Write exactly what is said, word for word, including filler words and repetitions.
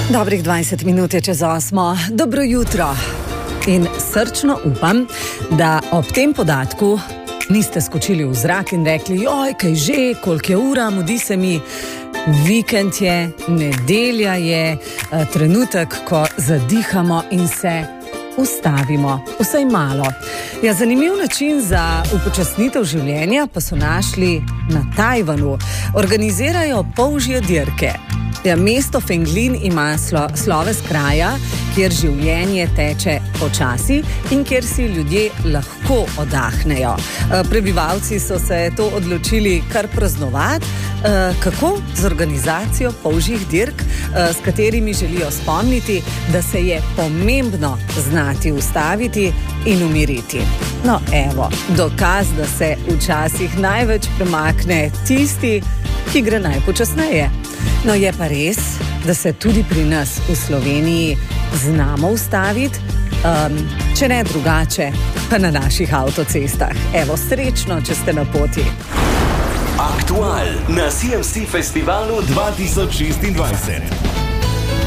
Dobrih dvajset minut je čez osmo. Dobro jutro. In srčno upam, da ob tem podatku niste skočili v zrak in rekli, joj, kaj že, koliko je ura, mudi se mi. Vikend je, nedelja je, trenutek, ko zadihamo in se ustavimo, vsaj malo. Ja, zanimiv način za upočasnitev življenja pa so našli na Tajvanu. Organizirajo polžje dirke. Ja, mesto Fenglin ima slo, sloves kraja, kjer življenje teče počasi in kjer si ljudje lahko oddahnejo. Prebivalci so se to odločili kar praznovati. Kako? Z organizacijo polžjih dirk, s katerimi želijo spomniti, da se je pomembno znati ustaviti in umiriti. No, evo, dokaz, da se včasih največ premakne tisti, ki gre najpočasneje. No, je pa res, da se tudi pri nas v Sloveniji znamo ustaviti, um, če ne drugače, pa na naših avtocestah. Evo, srečno, če ste na poti. Aktual na C M C Festivalu dva tisoč šestindvajset.